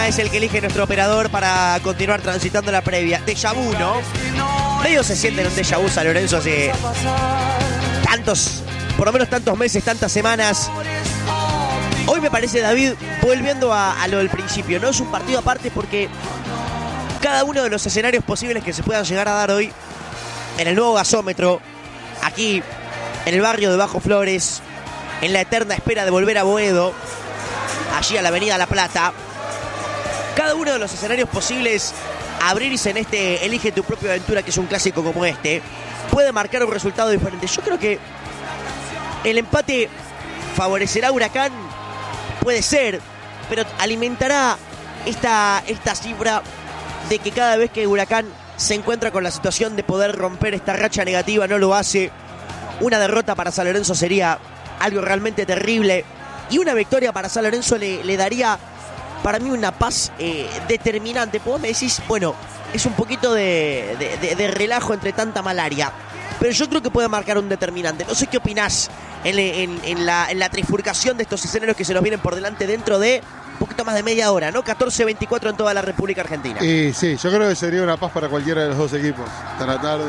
es el que elige nuestro operador para continuar transitando la previa. Déjà vu, ¿no? Medio se siente en un déjà vu San Lorenzo hace tantos, por lo menos tantos meses, tantas semanas. Hoy me parece, David, volviendo a lo del principio, no es un partido aparte porque cada uno de los escenarios posibles que se puedan llegar a dar hoy en el nuevo gasómetro, aquí en el barrio de Bajo Flores, en la eterna espera de volver a Boedo, allí a la avenida La Plata, cada uno de los escenarios posibles abrirse en este Elige tu propia aventura, que es un clásico como este, puede marcar un resultado diferente. Yo creo que el empate favorecerá a Huracán, puede ser, pero alimentará esta cifra de que cada vez que Huracán se encuentra con la situación de poder romper esta racha negativa, no lo hace. Una derrota para San Lorenzo sería algo realmente terrible, y una victoria para San Lorenzo le daría, para mí, una paz determinante. Vos me decís, bueno, es un poquito de relajo entre tanta malaria, pero yo creo que puede marcar un determinante. No sé qué opinás en la trifurcación de estos escenarios que se nos vienen por delante dentro de un poquito más de media hora, ¿no? 14:24 en toda la República Argentina. Y sí, yo creo que sería una paz para cualquiera de los dos equipos tratar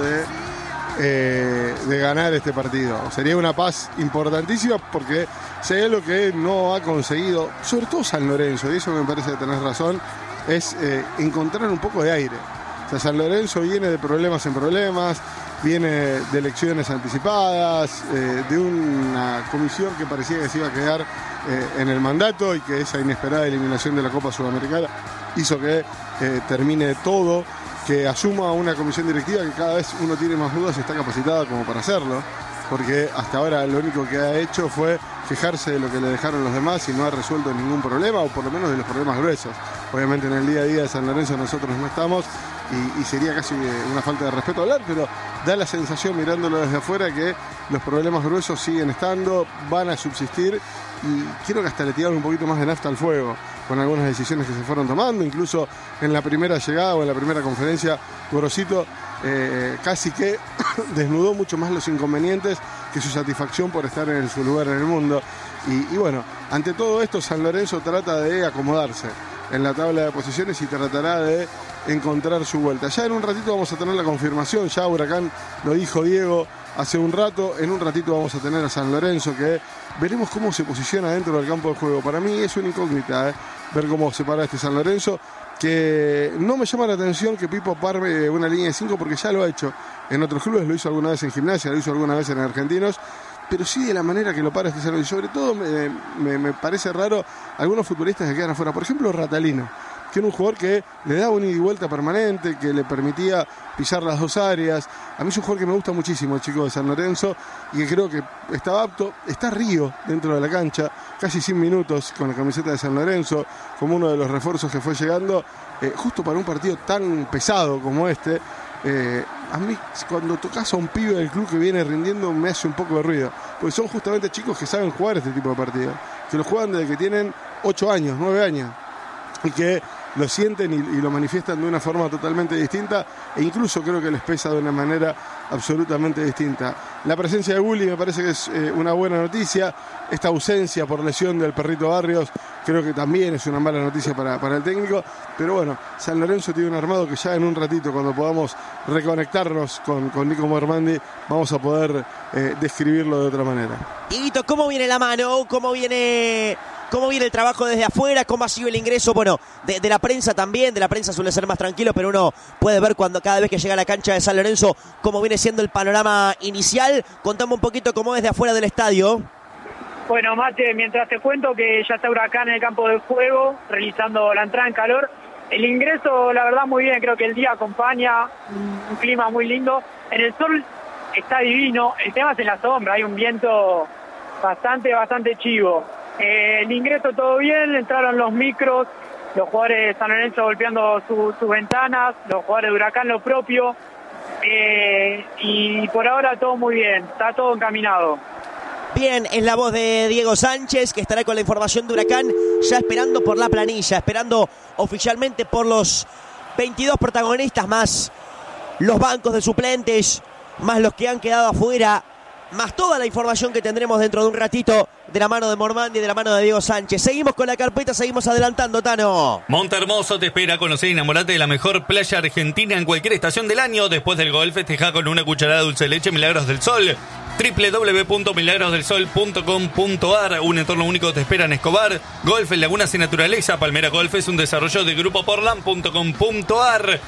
de ganar este partido. Sería una paz importantísima, porque si hay algo que no ha conseguido, sobre todo San Lorenzo, y eso me parece que tenés razón, es encontrar un poco de aire. O sea, San Lorenzo viene de problemas en problemas, viene de elecciones anticipadas, de una comisión que parecía que se iba a quedar en el mandato, y que esa inesperada eliminación de la Copa Sudamericana hizo que termine todo, que asuma una comisión directiva que cada vez uno tiene más dudas si está capacitada como para hacerlo, porque hasta ahora lo único que ha hecho fue quejarse de lo que le dejaron los demás y no ha resuelto ningún problema, o por lo menos de los problemas gruesos. Obviamente en el día a día de San Lorenzo nosotros no estamos, y sería casi una falta de respeto hablar, pero da la sensación, mirándolo desde afuera, que los problemas gruesos siguen estando, van a subsistir, y quiero que hasta le tiraron un poquito más de nafta al fuego con algunas decisiones que se fueron tomando. Incluso en la primera llegada o en la primera conferencia, Gorosito casi que desnudó mucho más los inconvenientes que su satisfacción por estar en su lugar en el mundo. Y bueno, ante todo esto, San Lorenzo trata de acomodarse en la tabla de posiciones y tratará de encontrar su vuelta. Ya en un ratito vamos a tener la confirmación, ya Huracán lo dijo Diego hace un rato, en un ratito vamos a tener a San Lorenzo, que veremos cómo se posiciona dentro del campo de juego. Para mí es una incógnita ver cómo se para este San Lorenzo, que no me llama la atención que Pipo parme una línea de 5, porque ya lo ha hecho en otros clubes, lo hizo alguna vez en Gimnasia, lo hizo alguna vez en Argentinos, pero sí de la manera que lo para este San Lorenzo. Y sobre todo me parece raro algunos futbolistas que quedan afuera, por ejemplo Ratalino, que era un jugador que le daba un ida y vuelta permanente, que le permitía pisar las dos áreas. A mí es un jugador que me gusta muchísimo, el chico de San Lorenzo, y que creo que estaba apto. Está Río dentro de la cancha, casi 100 minutos con la camiseta de San Lorenzo, como uno de los refuerzos que fue llegando, justo para un partido tan pesado como este. A mí, cuando tocas a un pibe del club que viene rindiendo, me hace un poco de ruido, porque son justamente chicos que saben jugar este tipo de partidos, que lo juegan desde que tienen 8 años, 9 años, y que lo sienten y lo manifiestan de una forma totalmente distinta, e incluso creo que les pesa de una manera absolutamente distinta. La presencia de Gulli me parece que es una buena noticia. Esta ausencia por lesión del Perrito Barrios creo que también es una mala noticia para el técnico, pero bueno, San Lorenzo tiene un armado que ya en un ratito, cuando podamos reconectarnos con Nico Mormandi, vamos a poder describirlo de otra manera. Dieguito, ¿cómo viene la mano? ¿Cómo viene el trabajo desde afuera? ¿Cómo ha sido el ingreso? Bueno, de la prensa también. De la prensa suele ser más tranquilo, pero uno puede ver cada vez que llega a la cancha de San Lorenzo cómo viene siendo el panorama inicial. Contame un poquito cómo es de afuera del estadio. Bueno, Mate, mientras te cuento que ya está Huracán en el campo de juego, realizando la entrada en calor. El ingreso, la verdad, muy bien. Creo que el día acompaña, un clima muy lindo. En el sol está divino. El tema es en la sombra. Hay un viento bastante chivo. El ingreso todo bien, entraron los micros, los jugadores de San Lorenzo golpeando sus ventanas, los jugadores de Huracán lo propio, y por ahora todo muy bien, está todo encaminado. Bien, es la voz de Diego Sánchez, que estará con la información de Huracán, ya esperando por la planilla, esperando oficialmente por los 22 protagonistas, más los bancos de suplentes, más los que han quedado afuera, más toda la información que tendremos dentro de un ratito de la mano de Mormandi y de la mano de Diego Sánchez. Seguimos con la carpeta, seguimos adelantando, Tano. Montehermoso te espera. Conocer y enamorate de la mejor playa argentina en cualquier estación del año. Después del gol, festeja con una cucharada de dulce de leche Milagros del Sol. www.milagrosdelsol.com.ar. Un entorno único te espera en Escobar. Golf en Lagunas y Naturaleza. Palmera Golf es un desarrollo de Grupo Portland.com.ar.